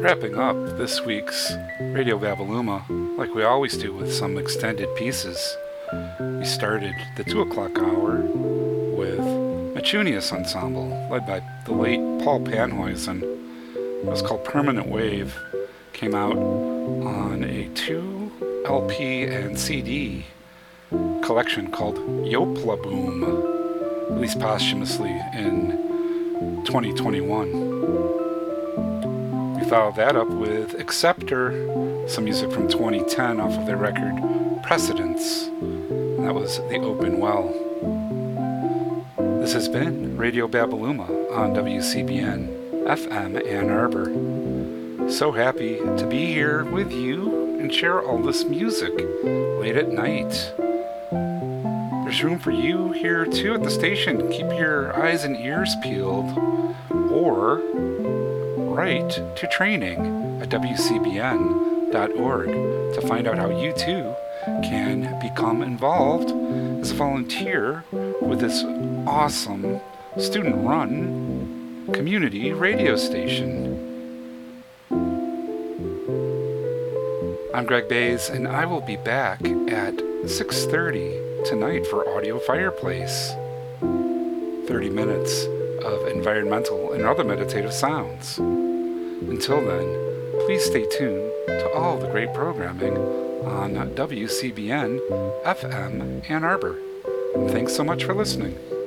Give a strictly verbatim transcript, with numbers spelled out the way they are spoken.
Wrapping up this week's Radio Babaluma, like we always do with some extended pieces. We started the two o'clock hour with Machunius Ensemble, led by the late Paul Panhuisen. It was called Permanent Wave. Came out on a two L P and C D collection called Yopla Boom, released posthumously in twenty twenty-one. We followed that up with Acceptor, some music from twenty ten off of their record Precedence, and that was The Open Well. This has been Radio Babaluma on W C B N F M Ann Arbor. So happy to be here with you and share all this music late at night. There's room for you here too at the station. Keep your eyes and ears peeled, or write to training at W C B N dot org to find out how you too can become involved as a volunteer with this awesome student-run community radio station. I'm Greg Bays, and I will be back at six thirty tonight for Audio Fireplace. thirty minutes of environmental and other meditative sounds. Until then, please stay tuned to all the great programming on W C B N F M Ann Arbor. And thanks so much for listening.